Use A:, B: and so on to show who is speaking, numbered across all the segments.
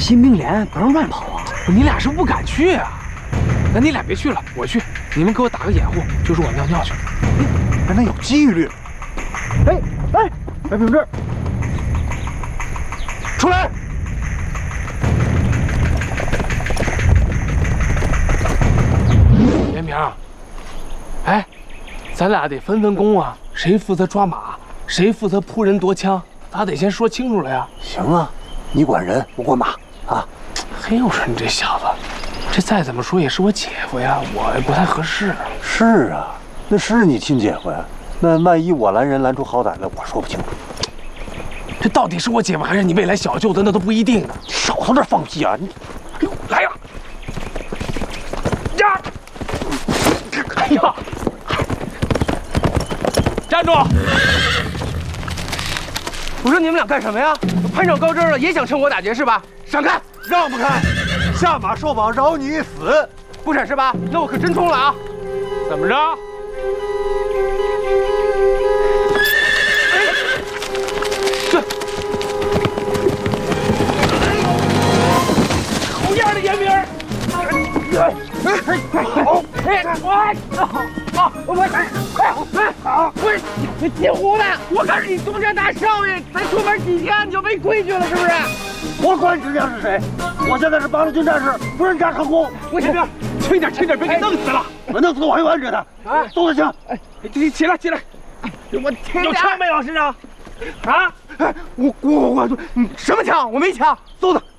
A: 新兵连不让乱跑啊！
B: 你俩是不敢去啊？那你俩别去了，我去。你们给我打个掩护，就说我尿尿去。
A: 哎，那有纪律。哎，白平志，出来！
B: 严明，哎，咱俩得分分工啊，谁负责抓马，谁负责扑人夺枪，咱得先说清楚了呀。
A: 行啊，你管人，我管马啊。
B: 嘿，我说你这小子，这再怎么说也是我姐夫呀，我不太合适。
A: 是啊，那是你亲姐夫呀。那万一我拦人拦出好歹来，我说不清楚。
B: 这到底是我姐夫还是你未来小舅子，那都不一定呢。
A: 少从这放屁啊！你，
B: 哎呦，来呀！呀！哎呀！站住！
C: 我说你们俩干什么呀？攀上高枝了，也想趁火打劫是吧？闪开！
A: 让不开！下马受绑，饶你一死！
C: 不闪是吧？那我可真冲了啊！
B: 怎么着？这抽烟的严明！
C: 你几壶呢？我可是你东山大少爷，才出门几天你就没规矩了是不是？
A: 我管你指令是谁？我现在是八路军战士，不认战成功。
C: 我轻点，轻点，别给弄死了！
A: 我弄死我还管着他。啊，松了枪！
C: 哎，起来！我有枪没有身上？啊？哎，我，什么枪？我没枪。
A: 搜他！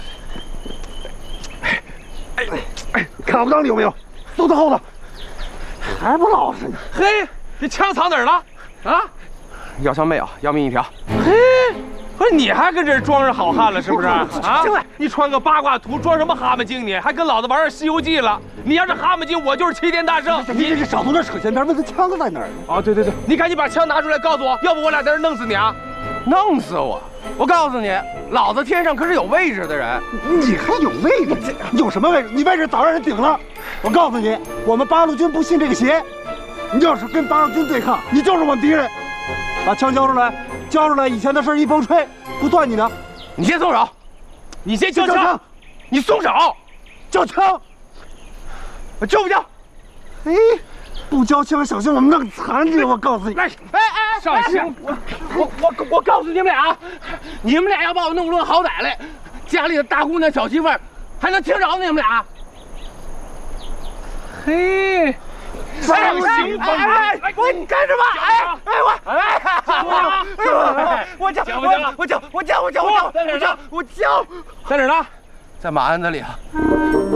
A: 哎，看我裆里有没有？搜他后头。还不老实呢？
B: 嘿，这枪藏哪儿了？啊？
C: 要枪没有？要命一条。
B: 嘿，不是你还跟这儿装上好汉了是不是？啊？你穿个八卦图装什么蛤蟆精？你还跟老子玩《西游记》了？你要是蛤蟆精，我就是齐天大圣。
A: 你这少从这扯闲篇，问他枪在哪儿呢？
B: 哦，对，你赶紧把枪拿出来，告诉我，要不我俩在这弄死你啊！
C: 弄死我！我告诉你，老子天上可是有位置的人。
A: 你还有位置？有什么位置？你位置早让人顶了。我告诉你，我们八路军不信这个邪。你要是跟八路军对抗，你就是我们敌人。把枪交出来，以前的事一风吹，不断你的。
C: 你先松手，
B: 你先交枪，
C: 你松手，
A: 交枪。
C: 我交不交？
A: 哎，不交枪，小心我们弄残你！我告诉你，
C: 来，
B: 上刑！
C: 我告诉你们俩，你们俩要把我弄论好歹来，家里的大姑娘小媳妇儿还能听着你们俩？
B: 嘿。上刑！
C: 你干什么？我交！
B: 在哪儿呢？在马鞍子里啊。